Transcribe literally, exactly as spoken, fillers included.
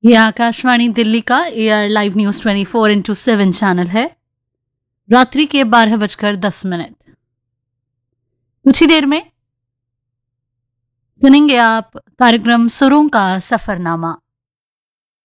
ये आकाशवाणी दिल्ली का AR live news twenty four into seven channel है। रात्रि के बारह बजकर दस मिनट। कुछ ही देर में सुनेंगे आप कार्यक्रम सुरों का सफरनामा।